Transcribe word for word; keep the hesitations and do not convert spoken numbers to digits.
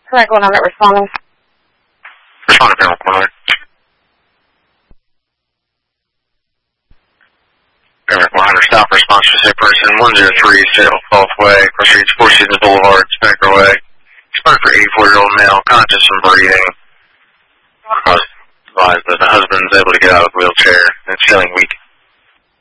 Correct, one hundred responding. Responding, Pamela Corner. Pamela one hundred, stop response to say person one zero three, Seattle twelfth Way, Cross Streets, Four Seasons Boulevard, Spectre Way. Responding for eighty-four-year-old male, conscious and breathing. Advised that the husband's able to get out of the wheelchair and is feeling weak.